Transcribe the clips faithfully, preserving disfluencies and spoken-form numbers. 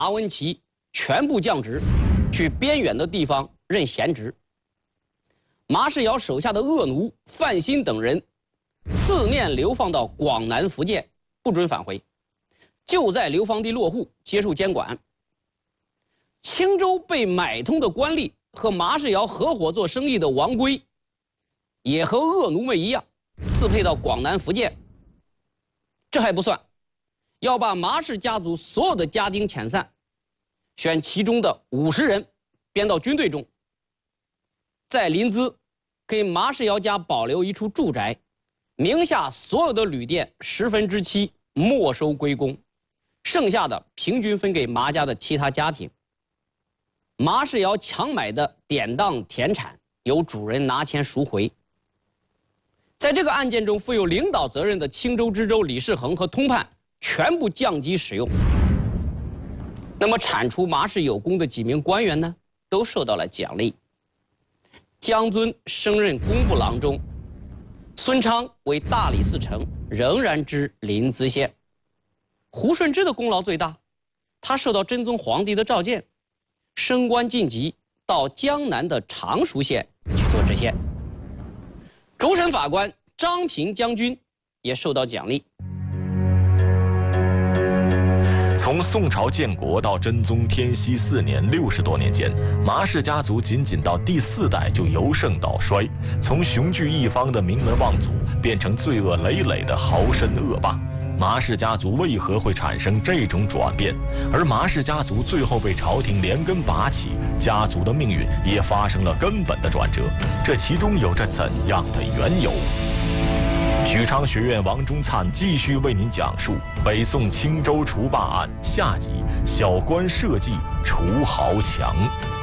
马文奇全部降职，去边远的地方任闲职。马士尧手下的恶奴范新等人四面流放到广南、福建，不准返回，就在流放地落户，接受监管。青州被买通的官吏和马士尧合伙做生意的王圭，也和恶奴们一样，刺配到广南、福建。这还不算，要把马氏家族所有的家丁遣散，选其中的五十人编到军队中，在临淄给马士尧家保留一处住宅，名下所有的旅店十分之七没收归公，剩下的平均分给马家的其他家庭。马士尧强买的典当田产由主人拿钱赎回。在这个案件中负有领导责任的青州知州李世恒和通判全部降级使用。那么铲除马氏有功的几名官员呢，都受到了奖励。江遵升任工部郎中，孙昌为大理寺丞，仍然知临淄县。胡顺之的功劳最大，他受到真宗皇帝的召见，升官晋级到江南的常熟县去做知县。主审法官张平将军也受到奖励。 从宋朝建国到真宗天禧四年六十多年间，马氏家族仅仅到第四代就由盛到衰，从雄踞一方的名门望族变成罪恶累累的豪绅恶霸。马氏家族为何会产生这种转变？而马氏家族最后被朝廷连根拔起，家族的命运也发生了根本的转折。这其中有着怎样的缘由？许昌学院王中灿继续为您讲述北宋青州除霸案下集：小官设计除豪强。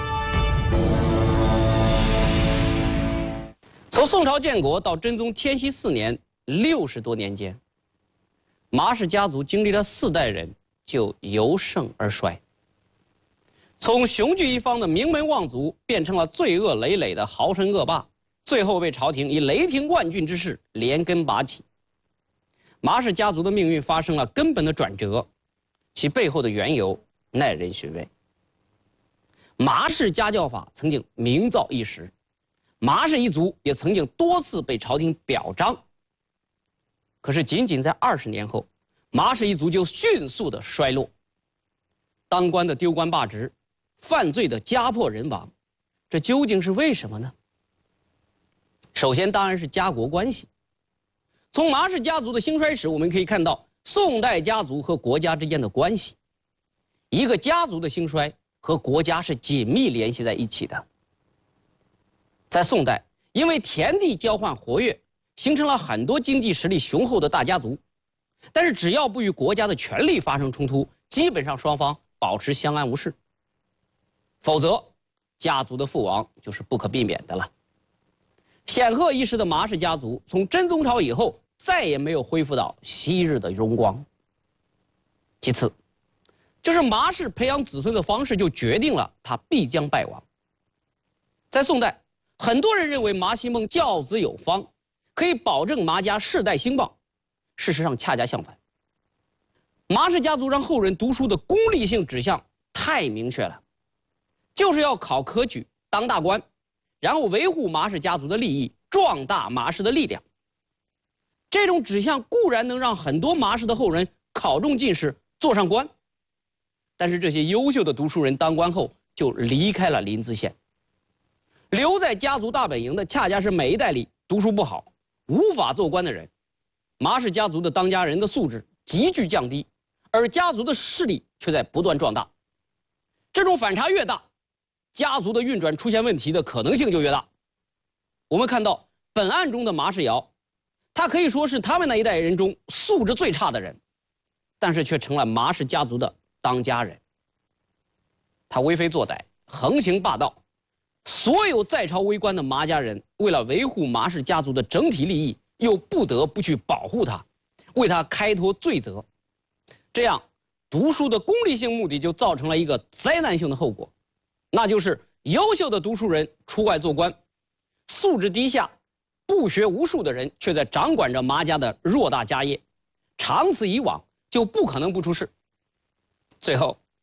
从宋朝建国到真宗天禧四年，六十多年间，马氏家族经历了四代人就由盛而衰，从雄踞一方的名门望族变成了罪恶累累的豪绅恶霸，最后被朝廷以雷霆万钧之势连根拔起。马氏家族的命运发生了根本的转折，其背后的缘由耐人寻味。马氏家教法曾经名噪一时，马氏一族也曾经多次被朝廷表彰。可是仅仅在二十年后，马氏一族就迅速的衰落，当官的丢官罢职，犯罪的家破人亡，这究竟是为什么呢？首先当然是家国关系。从马氏家族的兴衰史，我们可以看到宋代家族和国家之间的关系。一个家族的兴衰和国家是紧密联系在一起的。在宋代，因为田地交换活跃，形成了很多经济实力雄厚的大家族，但是只要不与国家的权力发生冲突，基本上双方保持相安无事，否则家族的覆亡就是不可避免的了。显赫一时的马氏家族从真宗朝以后再也没有恢复到昔日的荣光。其次，就是马氏培养子孙的方式就决定了他必将败亡。在宋代，很多人认为马希孟教子有方，可以保证马家世代兴旺，事实上恰恰相反。马氏家族让后人读书的功利性指向太明确了，就是要考科举当大官，然后维护马氏家族的利益，壮大马氏的力量。这种指向固然能让很多马氏的后人考中进士，做上官，但是这些优秀的读书人当官后就离开了临淄县，留在家族大本营的恰恰是每一代里读书不好、无法做官的人。马氏家族的当家人的素质急剧降低，而家族的势力却在不断壮大。这种反差越大，家族的运转出现问题的可能性就越大。我们看到本案中的马士尧，他可以说是他们那一代人中素质最差的人，但是却成了马氏家族的当家人。他为非作歹，横行霸道，所有在朝为官的马家人为了维护马氏家族的整体利益，又不得不去保护他，为他开脱罪责。这样读书的功利性目的就造成了一个灾难性的后果，那就是优秀的读书人出外做官，素质低下、不学无术的人却在掌管着马家的偌大家业，长此以往就不可能不出事。最后，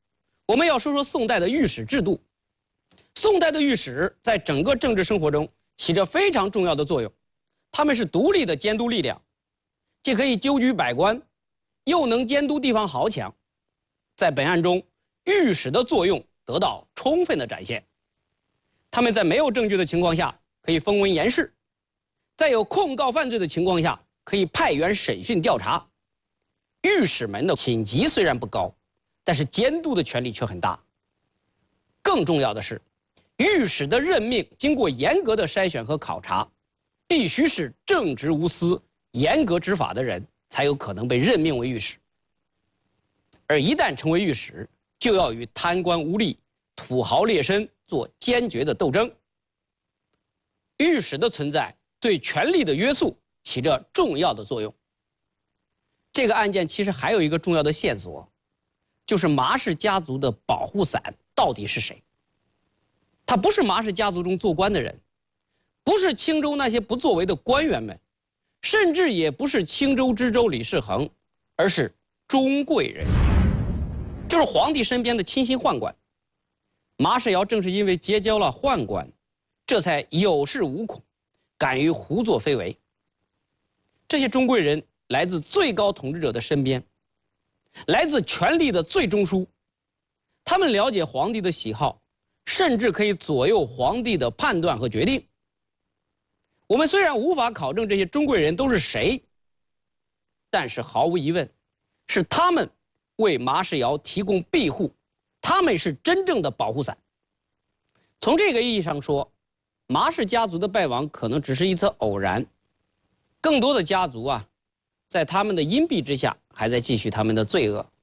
我们要说说宋代的御史制度。宋代的御史在整个政治生活中起着非常重要的作用，他们是独立的监督力量，既可以纠举百官，又能监督地方豪强。在本案中，御史的作用得到充分的展现。他们在没有证据的情况下可以封文言事，在有控告犯罪的情况下可以派员审讯调查。御史们的品级虽然不高，但是监督的权力却很大。更重要的是，御史的任命经过严格的筛选和考察，必须是正直无私、严格执法的人才有可能被任命为御史。而一旦成为御史，就要与贪官污吏、土豪劣绅做坚决的斗争。御史的存在对权力的约束起着重要的作用。这个案件其实还有一个重要的线索，就是麻氏家族的保护伞到底是谁？他不是麻氏家族中做官的人，不是青州那些不作为的官员们，甚至也不是青州知州李世恒，而是钟贵人，就是皇帝身边的亲信宦官。麻氏尧正是因为结交了宦官，这才有恃无恐，敢于胡作非为。这些钟贵人来自最高统治者的身边，来自权力的最中枢，他们了解皇帝的喜好，甚至可以左右皇帝的判断和决定。我们虽然无法考证这些钟贵人都是谁，但是毫无疑问，是他们为麻氏尧提供庇护，他们是真正的保护伞。从这个意义上说，麻氏家族的败亡可能只是一次偶然，更多的家族啊，在他们的荫庇之下，还在继续他们的罪恶。